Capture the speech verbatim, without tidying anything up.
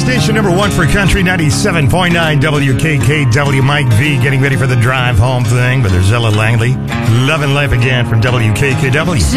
Station number one for country, ninety-seven point nine W K K W. Mike V getting ready for the drive home thing. But there's Ella Langley. Loving life again from W K K W.